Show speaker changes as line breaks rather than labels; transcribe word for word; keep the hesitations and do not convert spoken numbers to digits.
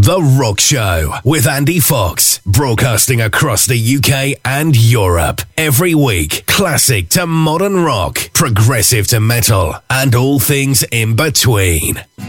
The Rock Show with Andy Fox, broadcasting across the U K and Europe every week. Classic to modern rock, progressive to metal, and all things in between.